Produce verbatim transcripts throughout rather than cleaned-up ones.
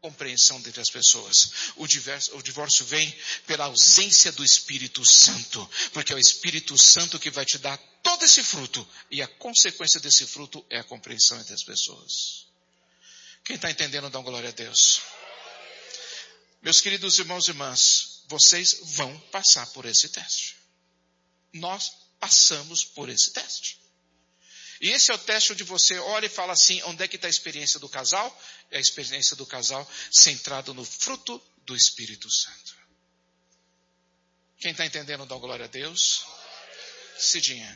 compreensão entre as pessoas. O divórcio, o divórcio vem pela ausência do Espírito Santo, porque é o Espírito Santo que vai te dar todo esse fruto, e a consequência desse fruto é a compreensão entre as pessoas. Quem está entendendo, dá glória a Deus. Meus queridos irmãos e irmãs, vocês vão passar por esse teste. Nós passamos por esse teste. E esse é o teste onde você olha e fala assim, onde é que está a experiência do casal? É a experiência do casal centrado no fruto do Espírito Santo. Quem está entendendo, dá glória a Deus. Cidinha.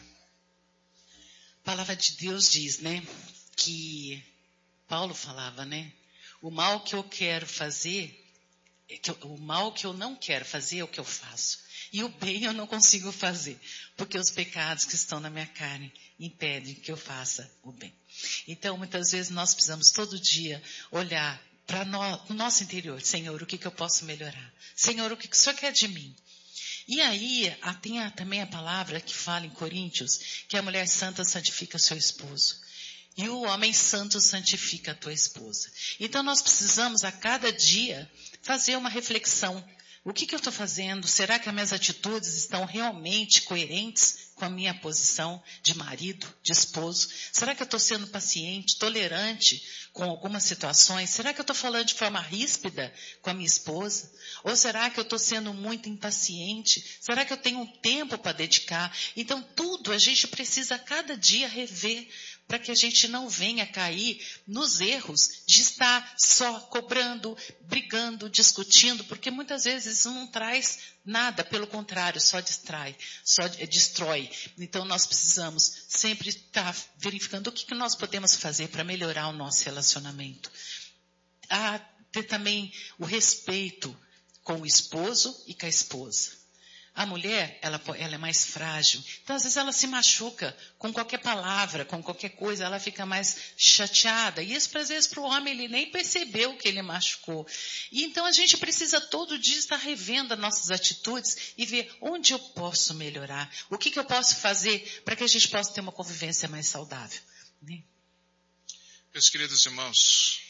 A palavra de Deus diz, né, que Paulo falava, né, o mal que eu quero fazer, que eu, o mal que eu não quero fazer é o que eu faço. E o bem eu não consigo fazer, porque os pecados que estão na minha carne impedem que eu faça o bem. Então, muitas vezes nós precisamos todo dia olhar para o nosso interior. Senhor, o que, que eu posso melhorar? Senhor, o que, que o Senhor quer de mim? E aí, tem a, também a palavra que fala em Coríntios, que a mulher santa santifica seu esposo. E o homem santo santifica a tua esposa. Então, nós precisamos a cada dia fazer uma reflexão. O que, que eu estou fazendo? Será que as minhas atitudes estão realmente coerentes com a minha posição de marido, de esposo? Será que eu estou sendo paciente, tolerante com algumas situações? Será que eu estou falando de forma ríspida com a minha esposa? Ou será que eu estou sendo muito impaciente? Será que eu tenho um tempo para dedicar? Então, tudo a gente precisa a cada dia rever, para que a gente não venha cair nos erros de estar só cobrando, brigando, discutindo, porque muitas vezes isso não traz nada, pelo contrário, só distrai, só destrói. Então nós precisamos sempre estar verificando o que, que nós podemos fazer para melhorar o nosso relacionamento. Há ter também o respeito com o esposo e com a esposa. A mulher, ela, ela é mais frágil. Então, às vezes, ela se machuca com qualquer palavra, com qualquer coisa, ela fica mais chateada. E isso, às vezes, para o homem, ele nem percebeu que ele machucou. E então, a gente precisa todo dia estar revendo as nossas atitudes e ver onde eu posso melhorar. O que, que eu posso fazer para que a gente possa ter uma convivência mais saudável. Né? Meus queridos irmãos,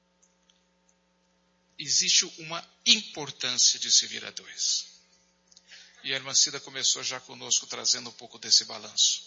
existe uma importância de se vir a dois. E a irmã Cida começou já conosco trazendo um pouco desse balanço.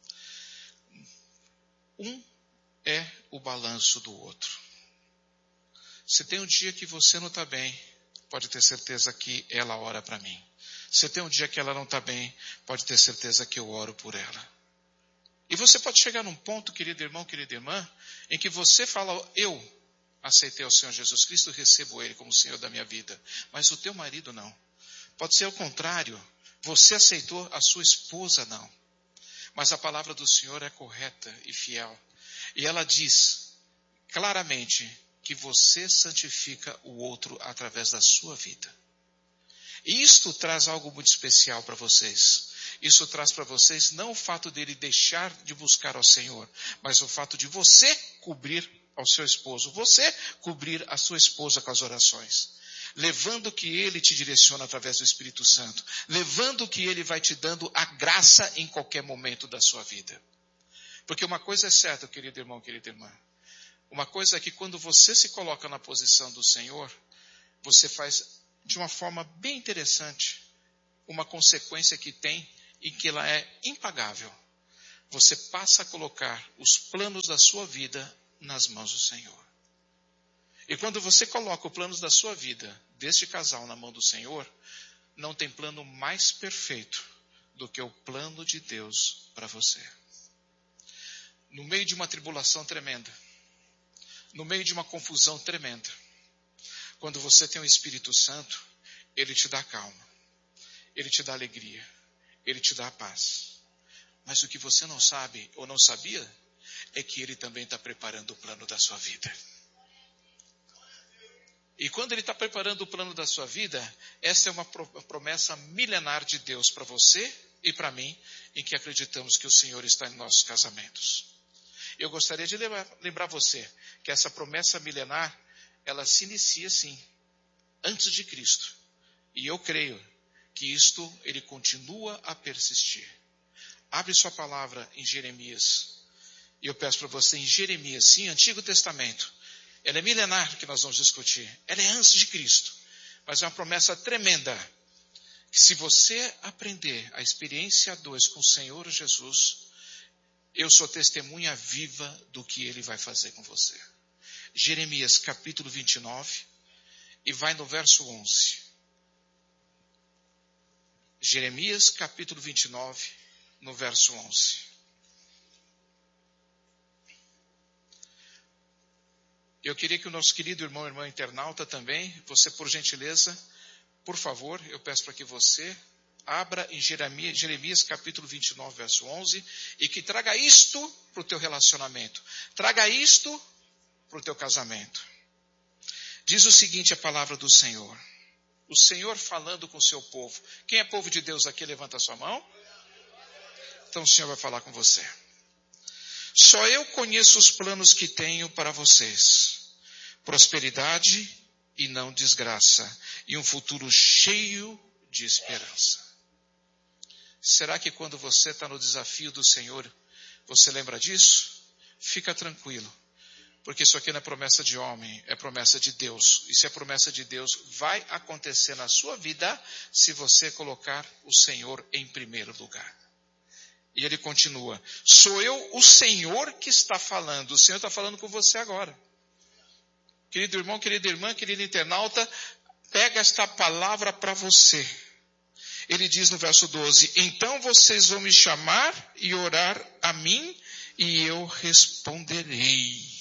Um é o balanço do outro. Se tem um dia que você não está bem, pode ter certeza que ela ora para mim. Se tem um dia que ela não está bem, pode ter certeza que eu oro por ela. E você pode chegar num ponto, querido irmão, querida irmã, em que você fala, eu aceitei o Senhor Jesus Cristo e recebo Ele como Senhor da minha vida. Mas o teu marido não. Pode ser o contrário. Você aceitou, a sua esposa não. Mas a palavra do Senhor é correta e fiel. E ela diz claramente que você santifica o outro através da sua vida. E isto traz algo muito especial para vocês. Isso traz para vocês não o fato dele deixar de buscar ao Senhor, mas o fato de você cobrir ao seu esposo, você cobrir a sua esposa com as orações. Levando que Ele te direciona através do Espírito Santo. Levando que Ele vai te dando a graça em qualquer momento da sua vida. Porque uma coisa é certa, querido irmão, querida irmã. Uma coisa é que quando você se coloca na posição do Senhor, você faz de uma forma bem interessante uma consequência que tem e que ela é impagável. Você passa a colocar os planos da sua vida nas mãos do Senhor. E quando você coloca os planos da sua vida, deste casal, na mão do Senhor, não tem plano mais perfeito do que o plano de Deus para você. No meio de uma tribulação tremenda, no meio de uma confusão tremenda, quando você tem o Espírito Santo, Ele te dá calma, Ele te dá alegria, Ele te dá paz. Mas o que você não sabe ou não sabia, é que Ele também está preparando o plano da sua vida. E quando Ele está preparando o plano da sua vida, essa é uma promessa milenar de Deus para você e para mim, em que acreditamos que o Senhor está em nossos casamentos. Eu gostaria de lembrar, lembrar você que essa promessa milenar, ela se inicia sim, antes de Cristo. E eu creio que isto, Ele continua a persistir. Abre sua palavra em Jeremias. E eu peço para você em Jeremias, sim, Antigo Testamento, Ela é milenar, que nós vamos discutir. Ela é antes de Cristo. Mas é uma promessa tremenda. Que se você aprender a experiência a dois com o Senhor Jesus, eu sou testemunha viva do que Ele vai fazer com você. Jeremias capítulo vinte e nove, e vai no verso onze. Jeremias capítulo vinte e nove, no verso onze. Eu queria que o nosso querido irmão e irmã internauta também, você por gentileza, por favor, eu peço para que você abra em Jeremias, Jeremias capítulo vinte e nove, verso onze, e que traga isto para o teu relacionamento. Traga isto para o teu casamento. Diz o seguinte a palavra do Senhor. O Senhor falando com o seu povo. Quem é povo de Deus aqui, levanta a sua mão. Então o Senhor vai falar com você. Só eu conheço os planos que tenho para vocês. Prosperidade e não desgraça. E um futuro cheio de esperança. Será que quando você está no desafio do Senhor, você lembra disso? Fica tranquilo. Porque isso aqui não é promessa de homem, é promessa de Deus. E se é promessa de Deus, vai acontecer na sua vida se você colocar o Senhor em primeiro lugar. E ele continua, sou eu o Senhor que está falando. O Senhor está falando com você agora. Querido irmão, querida irmã, querido internauta, pega esta palavra para você. Ele diz no verso doze, então vocês vão me chamar e orar a mim e eu responderei.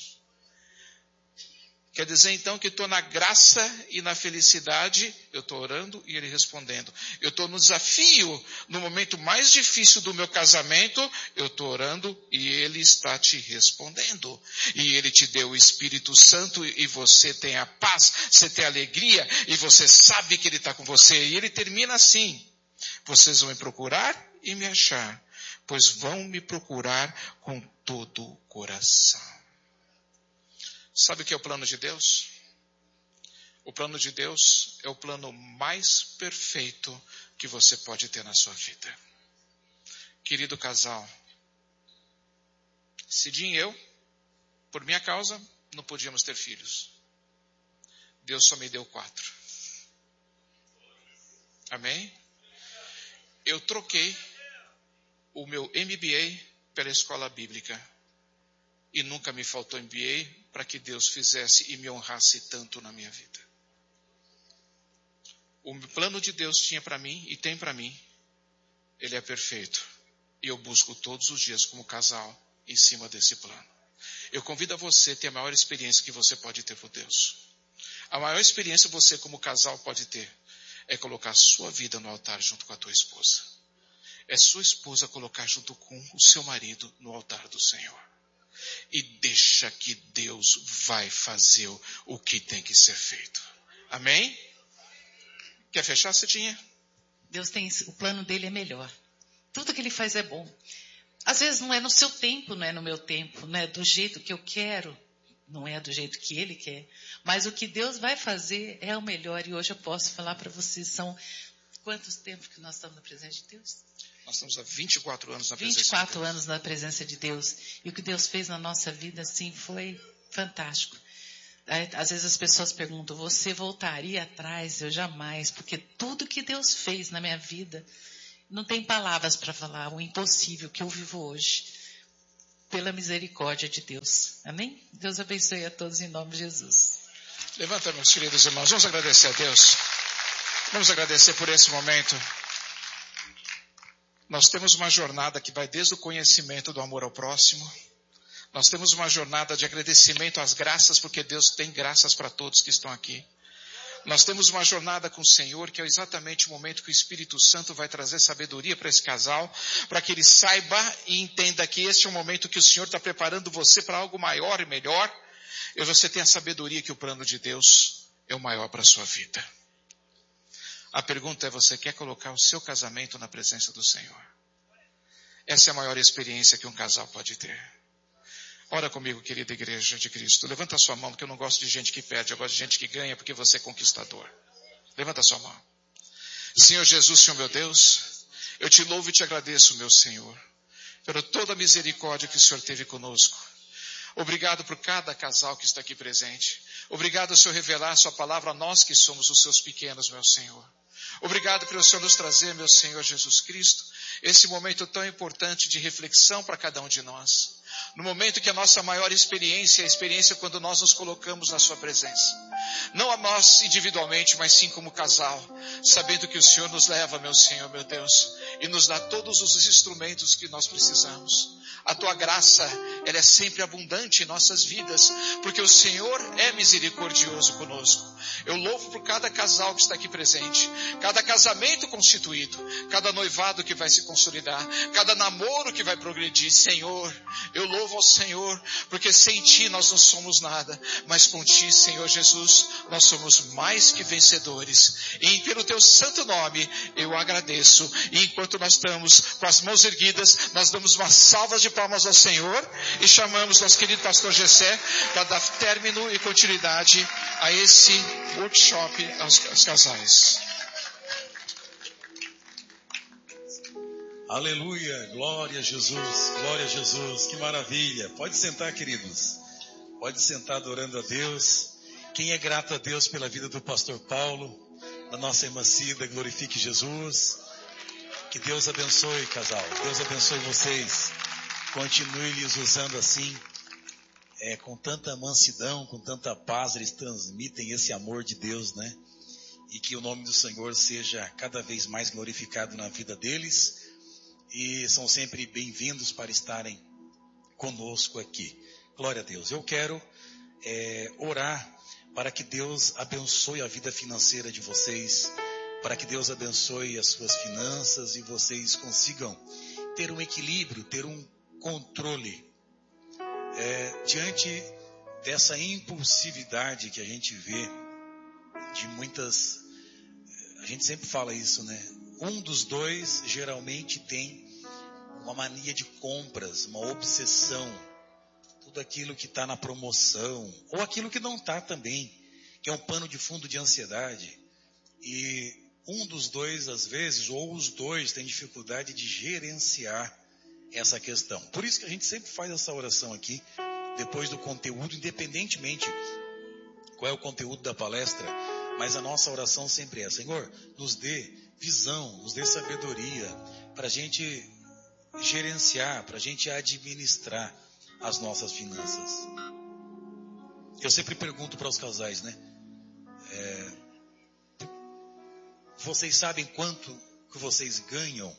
Quer dizer então que estou na graça e na felicidade, eu estou orando e ele respondendo. Eu estou no desafio, no momento mais difícil do meu casamento, eu estou orando e ele está te respondendo. E ele te deu o Espírito Santo e você tem a paz, você tem a alegria e você sabe que ele está com você. E ele termina assim, vocês vão me procurar e me achar, pois vão me procurar com todo o coração. Sabe o que é o plano de Deus? O plano de Deus é o plano mais perfeito que você pode ter na sua vida. Querido casal, Cidinho e eu, por minha causa, não podíamos ter filhos. Deus só me deu quatro. Amém? Eu troquei o meu M B A pela escola bíblica. E nunca me faltou M B A para que Deus fizesse e me honrasse tanto na minha vida. O plano de Deus tinha para mim e tem para mim. Ele é perfeito. E eu busco todos os dias como casal em cima desse plano. Eu convido a você a ter a maior experiência que você pode ter por Deus. A maior experiência que você como casal pode ter é colocar a sua vida no altar junto com a tua esposa. É sua esposa colocar junto com o seu marido no altar do Senhor. E deixa que Deus vai fazer o que tem que ser feito. Amém? Quer fechar, Cidinha? Deus tem, o plano dele é melhor. Tudo que ele faz é bom. Às vezes não é no seu tempo, não é no meu tempo, não é do jeito que eu quero, não é do jeito que ele quer. Mas o que Deus vai fazer é o melhor. E hoje eu posso falar para vocês, são quantos tempos que nós estamos na presença de Deus? Nós estamos há vinte e quatro anos na presença vinte e quatro de Deus. anos na presença de Deus. E o que Deus fez na nossa vida, assim, foi fantástico. Às vezes as pessoas perguntam, você voltaria atrás? Eu jamais, porque tudo que Deus fez na minha vida, não tem palavras para falar, o impossível que eu vivo hoje, pela misericórdia de Deus. Amém? Deus abençoe a todos em nome de Jesus. Levanta, meus queridos irmãos, vamos agradecer a Deus. Vamos agradecer por esse momento. Nós temos uma jornada que vai desde o conhecimento do amor ao próximo. Nós temos uma jornada de agradecimento às graças, porque Deus tem graças para todos que estão aqui. Nós temos uma jornada com o Senhor, que é exatamente o momento que o Espírito Santo vai trazer sabedoria para esse casal, para que ele saiba e entenda que este é o momento que o Senhor está preparando você para algo maior e melhor. E você tem a sabedoria que o plano de Deus é o maior para a sua vida. A pergunta é, você quer colocar o seu casamento na presença do Senhor? Essa é a maior experiência que um casal pode ter. Ora comigo, querida igreja de Cristo. Levanta a sua mão, porque eu não gosto de gente que perde, eu gosto de gente que ganha, porque você é conquistador. Levanta a sua mão. Senhor Jesus, Senhor meu Deus, eu te louvo e te agradeço, meu Senhor, pela toda a misericórdia que o Senhor teve conosco. Obrigado por cada casal que está aqui presente. Obrigado, Senhor, revelar sua palavra a nós que somos os seus pequenos, meu Senhor. Obrigado pelo Senhor nos trazer, meu Senhor Jesus Cristo, esse momento tão importante de reflexão para cada um de nós. No momento que a nossa maior experiência é a experiência quando nós nos colocamos na sua presença. Não a nós individualmente, mas sim como casal, sabendo que o Senhor nos leva, meu Senhor, meu Deus, e nos dá todos os instrumentos que nós precisamos. A tua graça, ela é sempre abundante em nossas vidas, porque o Senhor é misericordioso conosco. Eu louvo por cada casal que está aqui presente, cada casamento constituído, cada noivado que vai se consolidar, cada namoro que vai progredir. Senhor, eu louvo ao Senhor, porque sem Ti nós não somos nada, mas com Ti, Senhor Jesus, nós somos mais que vencedores. E pelo Teu santo nome eu agradeço. E enquanto nós estamos com as mãos erguidas, nós damos uma salva de palmas ao Senhor e chamamos nosso querido pastor Gessé para dar término e continuidade a esse workshop aos, aos casais. Aleluia, glória a Jesus, glória a Jesus, que maravilha. Pode sentar, queridos, pode sentar adorando a Deus. Quem é grato a Deus pela vida do pastor Paulo, da nossa irmã Cida, glorifique Jesus. Que Deus abençoe, casal, Deus abençoe vocês. Continue lhes usando assim, é, com tanta mansidão, com tanta paz, eles transmitem esse amor de Deus, né? E que o nome do Senhor seja cada vez mais glorificado na vida deles. E são sempre bem-vindos para estarem conosco aqui. Glória a Deus. Eu quero é, orar para que Deus abençoe a vida financeira de vocês, para que Deus abençoe as suas finanças e vocês consigam ter um equilíbrio, ter um controle é, diante dessa impulsividade que a gente vê de muitas... A gente sempre fala isso, né? Um dos dois geralmente tem uma mania de compras, uma obsessão, tudo aquilo que está na promoção, ou aquilo que não está também, que é um pano de fundo de ansiedade. E um dos dois, às vezes, ou os dois, tem dificuldade de gerenciar essa questão. Por isso que a gente sempre faz essa oração aqui, depois do conteúdo, independentemente qual é o conteúdo da palestra, mas a nossa oração sempre é: Senhor, nos dê visão, nos dê sabedoria, para a gente gerenciar, para a gente administrar as nossas finanças. Eu sempre pergunto para os casais, né? É, vocês sabem quanto que vocês ganham?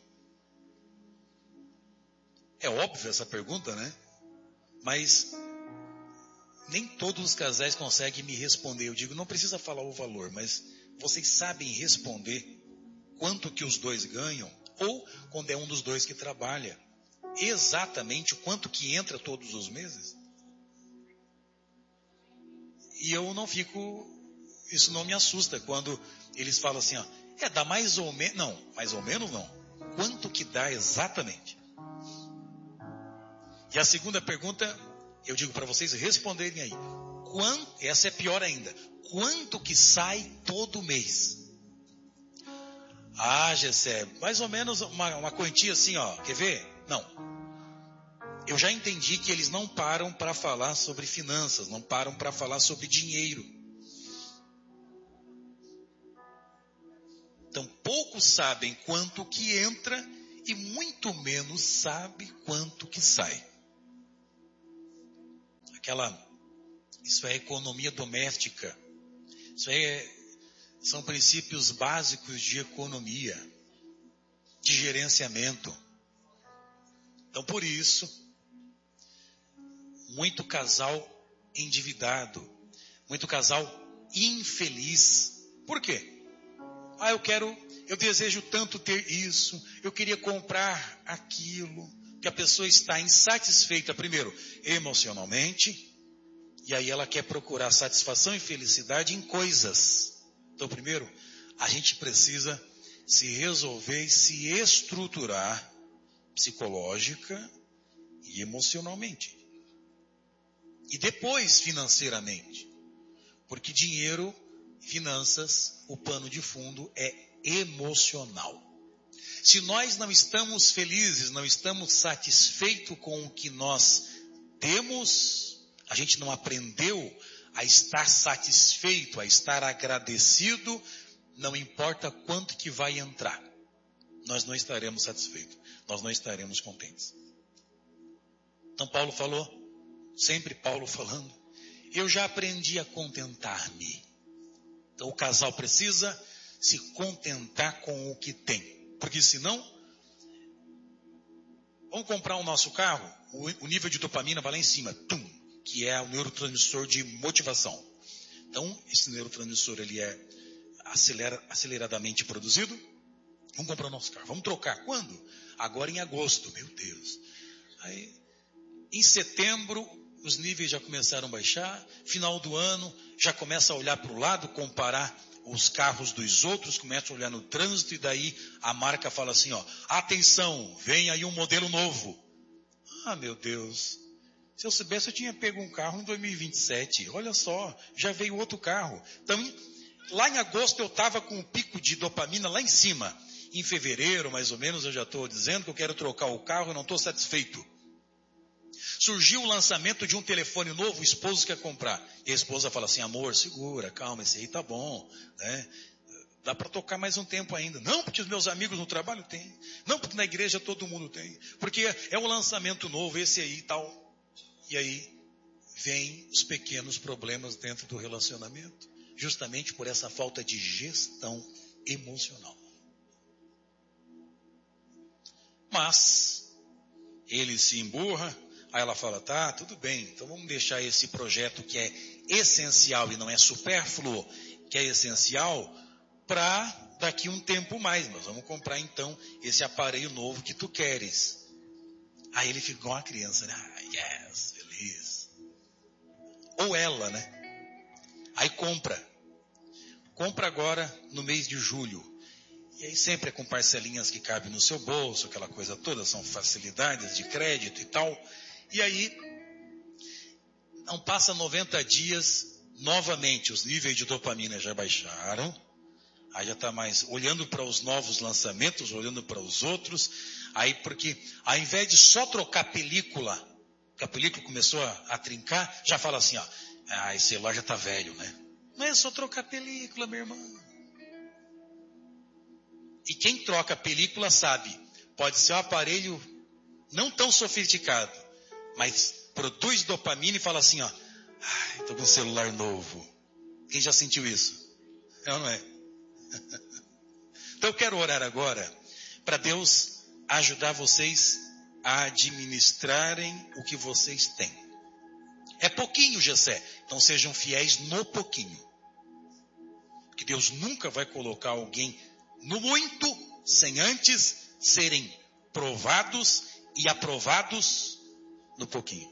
É óbvio essa pergunta, né? Mas nem todos os casais conseguem me responder. Eu digo, não precisa falar o valor, mas vocês sabem responder quanto que os dois ganham? Ou, quando é um dos dois que trabalha, exatamente quanto que entra todos os meses? E eu não fico... Isso não me assusta quando eles falam assim, ó, é, dá mais ou menos... Não, mais ou menos não. Quanto que dá exatamente? E a segunda pergunta, eu digo para vocês responderem aí. Quanto, essa é pior ainda. Quanto que sai todo mês? Ah, Gessé, mais ou menos uma, uma quantia assim, ó. Quer ver? Não. Eu já entendi que eles não param para falar sobre finanças, não param para falar sobre dinheiro. Então, poucos sabem quanto que entra e muito menos sabe quanto que sai. Aquela, isso é economia doméstica. Isso é, são princípios básicos de economia, de gerenciamento. Então, por isso, muito casal endividado, muito casal infeliz. Por quê? Ah, eu quero, eu desejo tanto ter isso, eu queria comprar aquilo, que a pessoa está insatisfeita, primeiro, emocionalmente, e aí ela quer procurar satisfação e felicidade em coisas. Então, primeiro, a gente precisa se resolver e se estruturar psicológica e emocionalmente. E depois financeiramente. Porque dinheiro, finanças, o pano de fundo é emocional. Se nós não estamos felizes, não estamos satisfeitos com o que nós temos, A gente não aprendeu a estar satisfeito, a estar agradecido, não importa quanto que vai entrar. Nós não estaremos satisfeitos, nós não estaremos contentes. Então Paulo falou, sempre Paulo falando, eu já aprendi a contentar-me. Então o casal precisa se contentar com o que tem. Porque senão, vamos comprar o nosso carro, o, o nível de dopamina vai lá em cima, tum, que é o neurotransmissor de motivação. Então, esse neurotransmissor ele é acelera, aceleradamente produzido. Vamos comprar o nosso carro. Vamos trocar. Quando? Agora em agosto. Meu Deus. Aí, em setembro, os níveis já começaram a baixar. Final do ano, já começa a olhar para o lado, comparar os carros dos outros, começa a olhar no trânsito e daí a marca fala assim, ó, atenção, vem aí um modelo novo. Ah, meu Deus. Se eu soubesse, eu tinha pego um carro em dois mil e vinte e sete. Olha só, já veio outro carro. Então, lá em agosto eu estava com um pico de dopamina lá em cima. Em fevereiro, mais ou menos, eu já estou dizendo que eu quero trocar o carro e não estou satisfeito. Surgiu o lançamento de um telefone novo, o esposo quer comprar. E a esposa fala assim, amor, segura, calma, esse aí tá bom, né? Dá para tocar mais um tempo ainda. Não, porque os meus amigos no trabalho têm. Não, porque na igreja todo mundo tem. Porque é um lançamento novo, esse aí e tal. E aí vem os pequenos problemas dentro do relacionamento. Justamente por essa falta de gestão emocional. Mas ele se emburra. Aí ela fala, tá, tudo bem, então vamos deixar esse projeto que é essencial e não é supérfluo, que é essencial, para daqui um tempo mais. Nós vamos comprar então esse aparelho novo que tu queres. Aí ele fica igual uma criança, né? Ah, yes, feliz. Ou ela, né? Aí compra. Compra agora no mês de julho. E aí sempre é com parcelinhas que cabem no seu bolso, aquela coisa toda, são facilidades de crédito e tal. E aí, não passa noventa dias, novamente os níveis de dopamina já baixaram. Aí já está mais olhando para os novos lançamentos, olhando para os outros. Aí porque, ao invés de só trocar película, que a película começou a, a trincar, já fala assim, ó, ah, esse celular já está velho, né? Não é só trocar película, meu irmão. E quem troca película sabe, pode ser um aparelho não tão sofisticado, mas produz dopamina e fala assim, ó, ai, estou com um celular novo. Quem já sentiu isso? É ou não é? Então eu quero orar agora para Deus ajudar vocês a administrarem o que vocês têm. É pouquinho, Gessé. Então sejam fiéis no pouquinho. Porque Deus nunca vai colocar alguém no muito, sem antes serem provados e aprovados no pouquinho.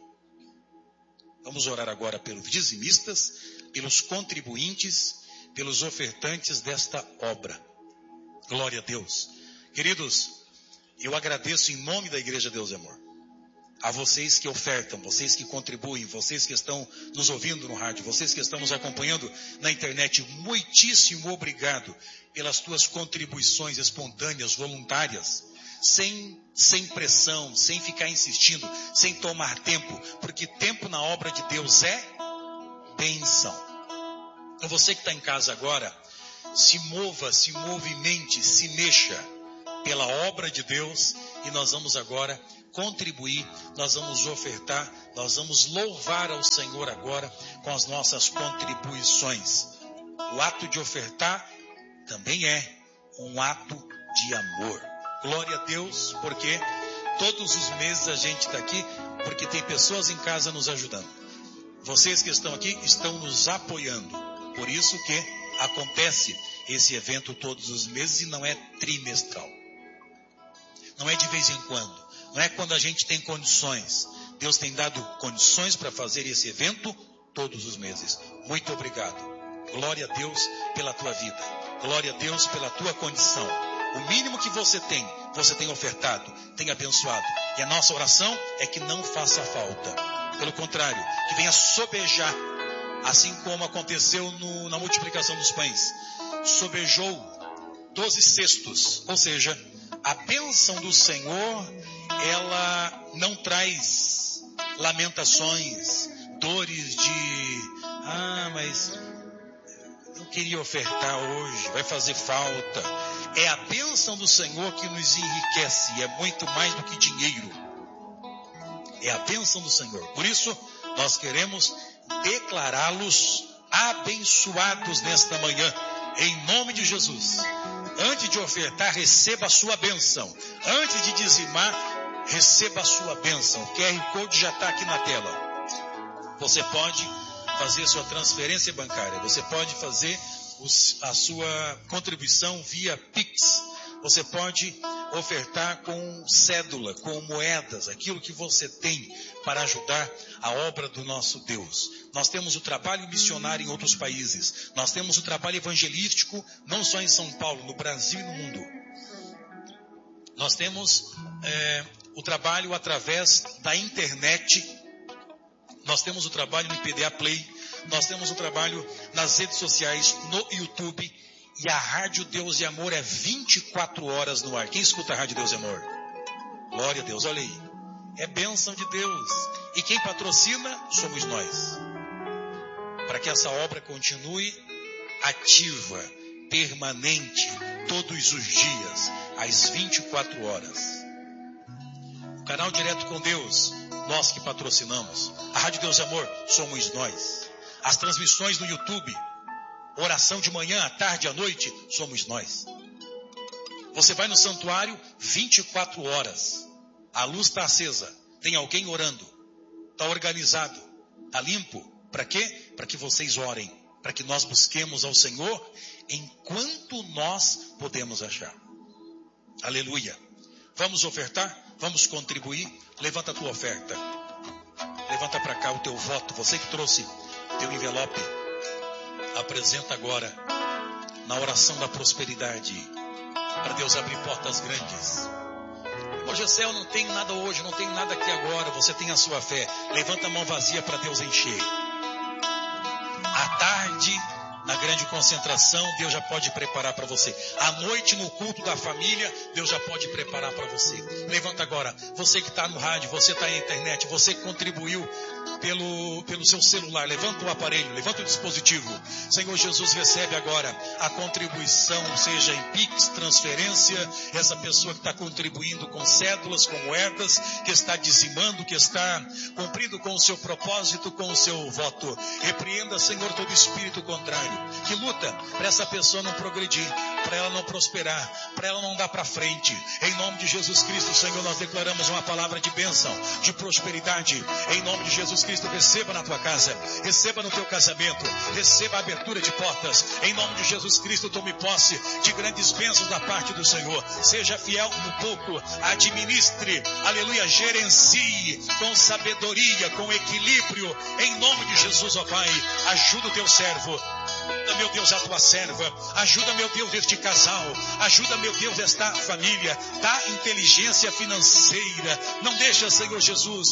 Vamos orar agora pelos dizimistas, pelos contribuintes, pelos ofertantes desta obra. Glória a Deus. Queridos, eu agradeço em nome da Igreja Deus e Amor. A vocês que ofertam, vocês que contribuem, vocês que estão nos ouvindo no rádio, vocês que estão nos acompanhando na internet, muitíssimo obrigado pelas tuas contribuições espontâneas, voluntárias, sem, sem pressão, sem ficar insistindo, sem tomar tempo, porque tempo na obra de Deus é bênção. Então você que está em casa agora, se mova, se movimente, se mexa pela obra de Deus e nós vamos agora contribuir, nós vamos ofertar, nós vamos louvar ao Senhor agora com as nossas contribuições. O ato de ofertar também é um ato de amor. Glória a Deus, porque todos os meses a gente está aqui, porque tem pessoas em casa nos ajudando. Vocês que estão aqui estão nos apoiando. Por isso que acontece esse evento todos os meses e não é trimestral. Não é de vez em quando. Não é quando a gente tem condições. Deus tem dado condições para fazer esse evento todos os meses. Muito obrigado. Glória a Deus pela tua vida. Glória a Deus pela tua condição. O mínimo que você tem, você tem ofertado, tem abençoado. E a nossa oração é que não faça falta. Pelo contrário, que venha sobejar, assim como aconteceu no, na multiplicação dos pães. Sobejou doze cestos, ou seja, a bênção do Senhor, ela não traz lamentações, dores de, ah, mas eu queria ofertar hoje, vai fazer falta. É a bênção do Senhor que nos enriquece, é muito mais do que dinheiro. É a bênção do Senhor. Por isso, nós queremos declará-los abençoados nesta manhã, em nome de Jesus. Antes de ofertar, receba a sua bênção. Antes de dizimar, receba a sua bênção. O Q R Code já está aqui na tela. Você pode fazer sua transferência bancária. Você pode fazer os, a sua contribuição via Pix. Você pode ofertar com cédula, com moedas, aquilo que você tem para ajudar a obra do nosso Deus. Nós temos o trabalho missionário em outros países. Nós temos o trabalho evangelístico, não só em São Paulo, no Brasil e no mundo. Nós temos é, o trabalho através da internet. Nós temos o trabalho no I P D A Play. Nós temos o trabalho nas redes sociais, no YouTube. E a Rádio Deus e Amor é vinte e quatro horas no ar. Quem escuta a Rádio Deus e Amor? Glória a Deus, olha aí. É bênção de Deus. E quem patrocina somos nós. Para que essa obra continue ativa, permanente, todos os dias, às vinte e quatro horas. O canal Direto com Deus, nós que patrocinamos. A Rádio Deus e Amor, somos nós. As transmissões no YouTube, oração de manhã, à tarde, à noite, somos nós. Você vai no santuário, vinte e quatro horas. A luz está acesa. Tem alguém orando. Está organizado. Está limpo. Para quê? Para que vocês orem. Para que nós busquemos ao Senhor enquanto nós podemos achar. Aleluia. Vamos ofertar? Vamos contribuir? Levanta a tua oferta. Levanta para cá o teu voto. Você que trouxe teu envelope. Apresenta agora na oração da prosperidade. Para Deus abrir portas grandes. Ô Gessel, não tenho nada hoje, não tenho nada aqui agora. Você tem a sua fé. Levanta a mão vazia para Deus encher. À tarde, na grande concentração, Deus já pode preparar para você. À noite, no culto da família, Deus já pode preparar para você. Levanta agora. Você que está no rádio, você está na internet, você que contribuiu pelo, pelo seu celular. Levanta o aparelho, levanta o dispositivo. Senhor Jesus, recebe agora a contribuição, seja em Pix, transferência. Essa pessoa que está contribuindo com cédulas, com moedas, que está dizimando, que está cumprindo com o seu propósito, com o seu voto. Repreenda, Senhor, todo espírito contrário que luta para essa pessoa não progredir, para ela não prosperar, para ela não dar para frente. Em nome de Jesus Cristo, Senhor, nós declaramos uma palavra de bênção, de prosperidade. Em nome de Jesus Cristo, receba na tua casa, receba no teu casamento, receba a abertura de portas. Em nome de Jesus Cristo, tome posse de grandes bênçãos da parte do Senhor. Seja fiel no pouco, administre, aleluia, gerencie com sabedoria, com equilíbrio. Em nome de Jesus, ó Pai, ajuda o teu servo. Ajuda, meu Deus, a tua serva. Ajuda, meu Deus, este casal. Ajuda, meu Deus, esta família. Dá inteligência financeira. Não deixa, Senhor Jesus,